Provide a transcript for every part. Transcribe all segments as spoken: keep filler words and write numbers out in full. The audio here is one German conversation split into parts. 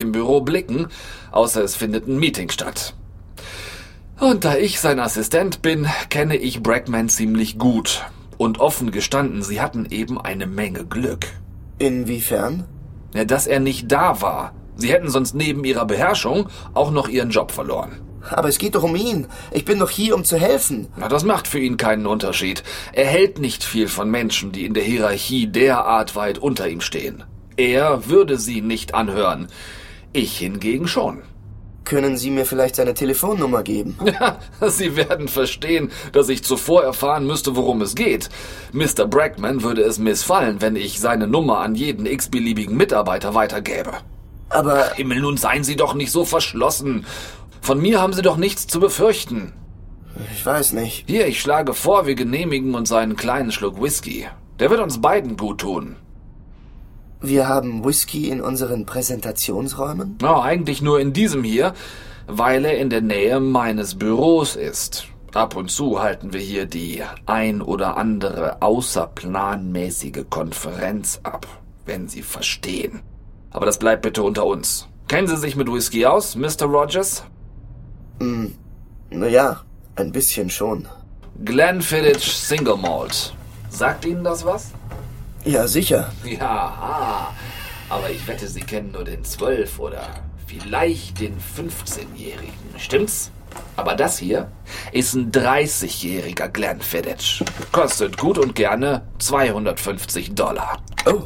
im Büro blicken, außer es findet ein Meeting statt. Und da ich sein Assistent bin, kenne ich Brackman ziemlich gut. Und offen gestanden, sie hatten eben eine Menge Glück. Inwiefern? Ja, dass er nicht da war. Sie hätten sonst neben ihrer Beherrschung auch noch ihren Job verloren. Aber es geht doch um ihn. Ich bin doch hier, um zu helfen. Na, das macht für ihn keinen Unterschied. Er hält nicht viel von Menschen, die in der Hierarchie derart weit unter ihm stehen. Er würde sie nicht anhören. Ich hingegen schon. Können Sie mir vielleicht seine Telefonnummer geben? Ja, Sie werden verstehen, dass ich zuvor erfahren müsste, worum es geht. Mister Brackman würde es missfallen, wenn ich seine Nummer an jeden x-beliebigen Mitarbeiter weitergäbe. Aber... Himmel, nun seien Sie doch nicht so verschlossen. Von mir haben Sie doch nichts zu befürchten. Ich weiß nicht. Hier, ich schlage vor, wir genehmigen uns einen kleinen Schluck Whisky. Der wird uns beiden gut tun. Wir haben Whisky in unseren Präsentationsräumen? Na, eigentlich nur in diesem hier, weil er in der Nähe meines Büros ist. Ab und zu halten wir hier die ein oder andere außerplanmäßige Konferenz ab, wenn Sie verstehen. Aber das bleibt bitte unter uns. Kennen Sie sich mit Whisky aus, Mister Rogers? Hm, naja, ein bisschen schon. Glenfiddich Single Malt. Sagt Ihnen das was? Ja, sicher. Ja, aber ich wette, Sie kennen nur den zwölf- oder vielleicht den fünfzehnjährigen, stimmt's? Aber das hier ist ein dreißigjähriger Glenfiddich. Kostet gut und gerne zweihundertfünfzig Dollar. Oh.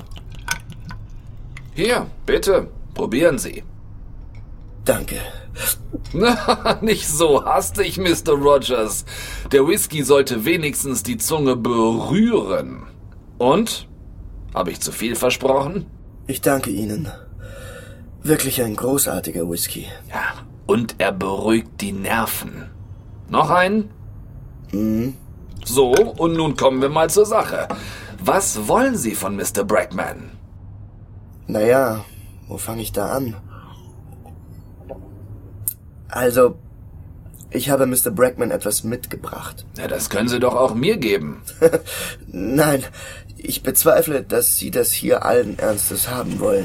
Hier, bitte, probieren Sie. Danke. Na, nicht so hastig, Mister Rogers. Der Whisky sollte wenigstens die Zunge berühren. Und? Habe ich zu viel versprochen? Ich danke Ihnen. Wirklich ein großartiger Whisky. Ja, und er beruhigt die Nerven. Noch einen? Mhm. So, und nun kommen wir mal zur Sache. Was wollen Sie von Mister Brackman? Naja, wo fange ich da an? Also, ich habe Mister Brackman etwas mitgebracht. Ja, das können Sie doch auch mir geben. Nein, ich bezweifle, dass Sie das hier allen Ernstes haben wollen.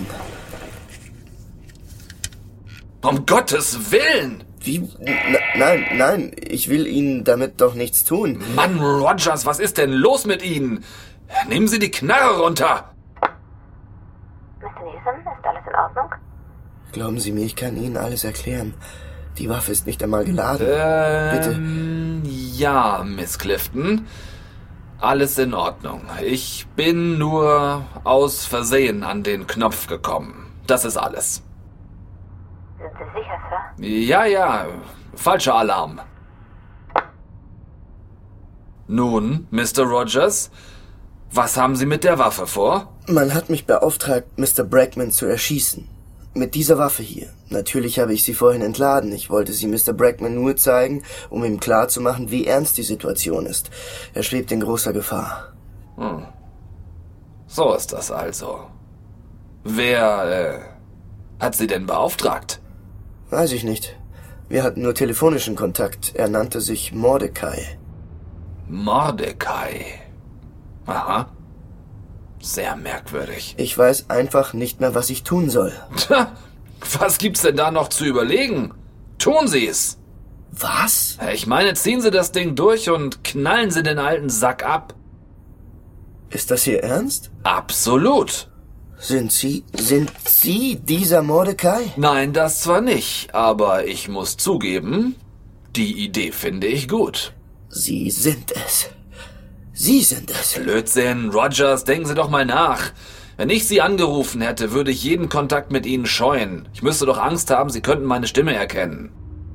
Um Gottes Willen! Wie? N- nein, nein, ich will Ihnen damit doch nichts tun. Mann, Rogers, was ist denn los mit Ihnen? Nehmen Sie die Knarre runter! Mister Nielsen, ist alles in Ordnung? Glauben Sie mir, ich kann Ihnen alles erklären. Die Waffe ist nicht einmal geladen. Ähm, Bitte. Ja, Miss Clifton. Alles in Ordnung. Ich bin nur aus Versehen an den Knopf gekommen. Das ist alles. Sind Sie sicher, Sir? Ja, ja. Falscher Alarm. Nun, Mister Rogers, was haben Sie mit der Waffe vor? Man hat mich beauftragt, Mister Brackman zu erschießen. Mit dieser Waffe hier. Natürlich habe ich sie vorhin entladen. Ich wollte sie Mister Brackman nur zeigen, um ihm klarzumachen, wie ernst die Situation ist. Er schwebt in großer Gefahr. Hm. So ist das also. Wer, äh, hat Sie denn beauftragt? Weiß ich nicht. Wir hatten nur telefonischen Kontakt. Er nannte sich Mordecai. Mordecai. Aha. Sehr merkwürdig. Ich weiß einfach nicht mehr, was ich tun soll. Tja, was gibt's denn da noch zu überlegen? Tun Sie es! Was? Ich meine, ziehen Sie das Ding durch und knallen Sie den alten Sack ab. Ist das hier ernst? Absolut. Sind Sie, sind Sie dieser Mordecai? Nein, das zwar nicht, aber ich muss zugeben, die Idee finde ich gut. Sie sind es. Sie sind es. Blödsinn, Rogers, denken Sie doch mal nach. Wenn ich Sie angerufen hätte, würde ich jeden Kontakt mit Ihnen scheuen. Ich müsste doch Angst haben, Sie könnten meine Stimme erkennen.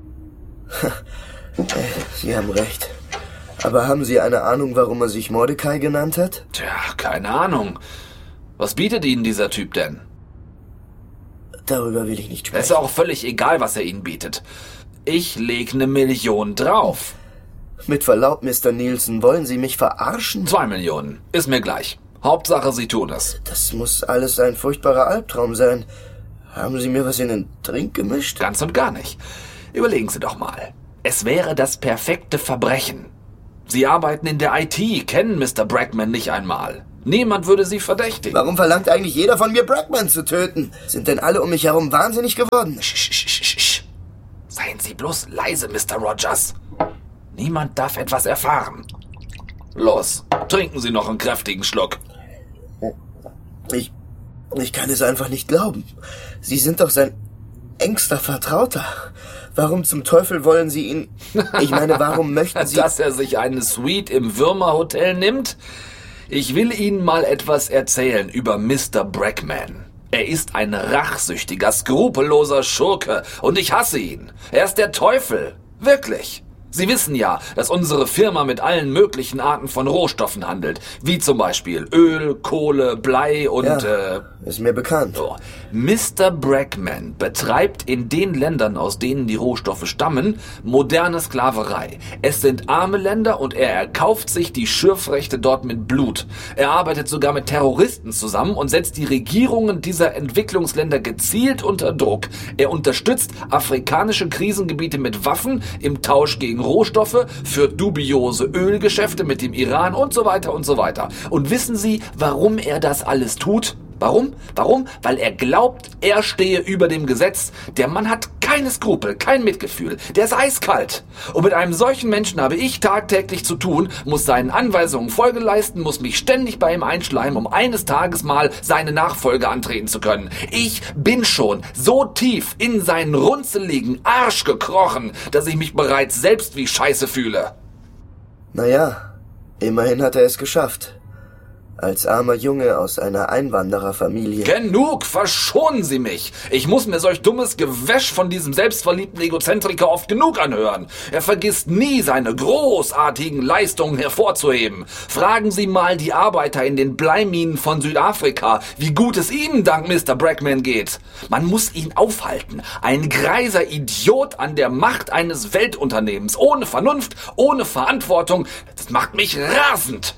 Sie haben recht. Aber haben Sie eine Ahnung, warum er sich Mordecai genannt hat? Tja, keine Ahnung. Was bietet Ihnen dieser Typ denn? Darüber will ich nicht sprechen. Es ist auch völlig egal, was er Ihnen bietet. Ich leg ne Million drauf. Mit Verlaub, Mister Nielsen, wollen Sie mich verarschen? Zwei Millionen. Ist mir gleich. Hauptsache, Sie tun es. Das muss alles ein furchtbarer Albtraum sein. Haben Sie mir was in den Trink gemischt? Ganz und gar nicht. Überlegen Sie doch mal. Es wäre das perfekte Verbrechen. Sie arbeiten in der I T, kennen Mister Brackman nicht einmal. Niemand würde Sie verdächtigen. Warum verlangt eigentlich jeder von mir, Brackman zu töten? Sind denn alle um mich herum wahnsinnig geworden? Sch, sch, sch, sch. Seien Sie bloß leise, Mister Rogers. Niemand darf etwas erfahren. Los, trinken Sie noch einen kräftigen Schluck. Ich, ich kann es einfach nicht glauben. Sie sind doch sein engster Vertrauter. Warum zum Teufel wollen Sie ihn... Ich meine, warum möchten Sie... Dass er sich eine Suite im Würmerhotel nimmt? Ich will Ihnen mal etwas erzählen über Mister Brackman. Er ist ein rachsüchtiger, skrupelloser Schurke und ich hasse ihn. Er ist der Teufel. Wirklich. Sie wissen ja, dass unsere Firma mit allen möglichen Arten von Rohstoffen handelt, wie zum Beispiel Öl, Kohle, Blei und... Ja, äh, ist mir bekannt. So. Mister Brackman betreibt in den Ländern, aus denen die Rohstoffe stammen, moderne Sklaverei. Es sind arme Länder und er erkauft sich die Schürfrechte dort mit Blut. Er arbeitet sogar mit Terroristen zusammen und setzt die Regierungen dieser Entwicklungsländer gezielt unter Druck. Er unterstützt afrikanische Krisengebiete mit Waffen im Tausch gegen Rohstoffe, führt dubiose Ölgeschäfte mit dem Iran und so weiter und so weiter. Und wissen Sie, warum er das alles tut? Warum? Warum? Weil er glaubt, er stehe über dem Gesetz. Der Mann hat keine Skrupel, kein Mitgefühl. Der ist eiskalt. Und mit einem solchen Menschen habe ich tagtäglich zu tun, muss seinen Anweisungen Folge leisten, muss mich ständig bei ihm einschleimen, um eines Tages mal seine Nachfolge antreten zu können. Ich bin schon so tief in seinen runzeligen Arsch gekrochen, dass ich mich bereits selbst wie Scheiße fühle. Naja, immerhin hat er es geschafft. Als armer Junge aus einer Einwandererfamilie. Genug, verschonen Sie mich. Ich muss mir solch dummes Gewäsch von diesem selbstverliebten Egozentriker oft genug anhören. Er vergisst nie, seine großartigen Leistungen hervorzuheben. Fragen Sie mal die Arbeiter in den Bleiminen von Südafrika, wie gut es ihnen dank Mister Brackman geht. Man muss ihn aufhalten. Ein greiser Idiot an der Macht eines Weltunternehmens. Ohne Vernunft, ohne Verantwortung. Das macht mich rasend.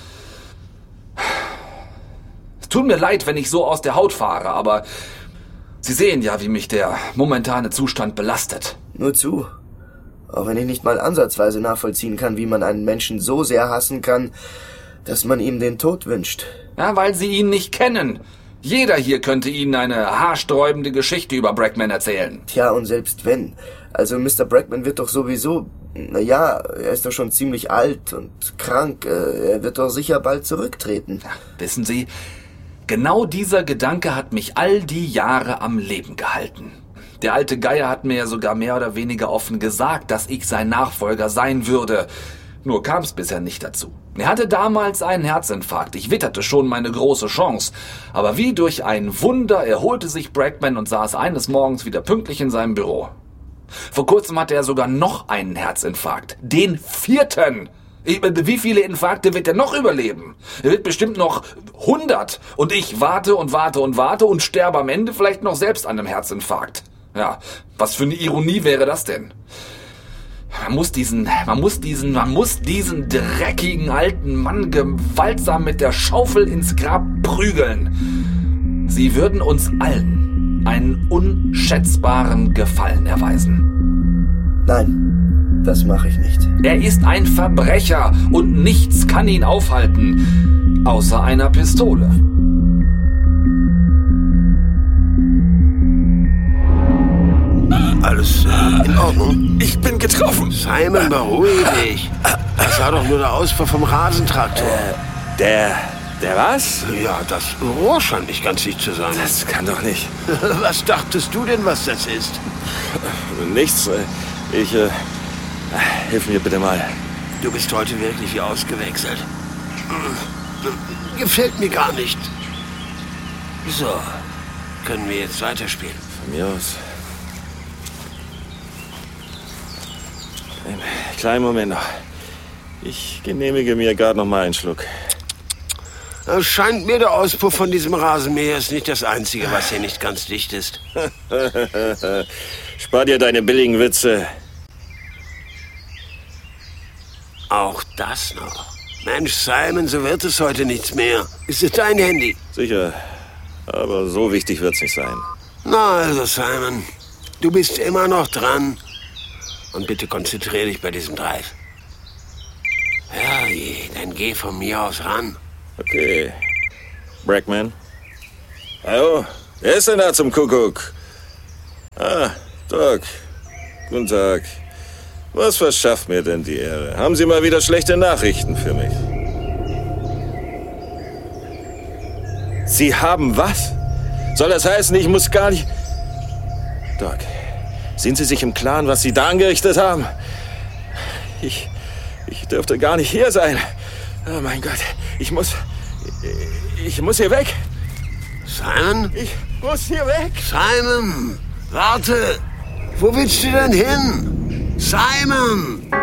Es tut mir leid, wenn ich so aus der Haut fahre, aber Sie sehen ja, wie mich der momentane Zustand belastet. Nur zu. Auch wenn ich nicht mal ansatzweise nachvollziehen kann, wie man einen Menschen so sehr hassen kann, dass man ihm den Tod wünscht. Ja, weil Sie ihn nicht kennen. Jeder hier könnte Ihnen eine haarsträubende Geschichte über Brackman erzählen. Tja, und selbst wenn. Also Mister Brackman wird doch sowieso... Naja, er ist doch schon ziemlich alt und krank. Er wird doch sicher bald zurücktreten. Ja, wissen Sie, genau dieser Gedanke hat mich all die Jahre am Leben gehalten. Der alte Geier hat mir ja sogar mehr oder weniger offen gesagt, dass ich sein Nachfolger sein würde. Nur kam es bisher nicht dazu. Er hatte damals einen Herzinfarkt. Ich witterte schon meine große Chance. Aber wie durch ein Wunder erholte sich Brackman und saß eines Morgens wieder pünktlich in seinem Büro. Vor kurzem hatte er sogar noch einen Herzinfarkt. Den vierten. Wie viele Infarkte wird er noch überleben? Er wird bestimmt noch hundert. Und ich warte und warte und warte und sterbe am Ende vielleicht noch selbst an einem Herzinfarkt. Ja, was für eine Ironie wäre das denn? Man muss diesen, man muss diesen, man muss diesen dreckigen alten Mann gewaltsam mit der Schaufel ins Grab prügeln. Sie würden uns allen einen unschätzbaren Gefallen erweisen. Nein, das mache ich nicht. Er ist ein Verbrecher und nichts kann ihn aufhalten, außer einer Pistole. Alles äh, in Ordnung? Ich bin getroffen. Simon, beruhige dich. Das war doch nur der Auspuff vom Rasentraktor. Äh, der... Der was? Ja, das Rohr scheint nicht ganz dicht zu sein. Das kann doch nicht. Was dachtest du denn, was das ist? Nichts. Ich, äh... Hilf mir bitte mal. Du bist heute wirklich ausgewechselt. Gefällt mir gar nicht. So, können wir jetzt weiterspielen? Von mir aus. Einen kleinen Moment noch. Ich genehmige mir gerade noch mal einen Schluck. Es scheint mir, der Auspuff von diesem Rasenmäher ist nicht das Einzige, was hier nicht ganz dicht ist. Spar dir deine billigen Witze. Auch das noch. Mensch, Simon, so wird es heute nichts mehr. Ist es dein Handy? Sicher, aber so wichtig wird's nicht sein. Na also, Simon, du bist immer noch dran. Und bitte konzentriere dich bei diesem Drive. Ja, je, dann geh von mir aus ran. Okay. Brackman? Hallo? Wer ist denn da zum Kuckuck? Ah, Doc. Guten Tag. Was verschafft mir denn die Ehre? Haben Sie mal wieder schlechte Nachrichten für mich? Sie haben was? Soll das heißen, ich muss gar nicht... Doc, sind Sie sich im Klaren, was Sie da angerichtet haben? Ich... Ich dürfte gar nicht hier sein. Oh mein Gott, ich muss... Ich muss hier weg. Simon? Ich muss hier weg. Simon, warte. Wo willst du denn hin? Simon!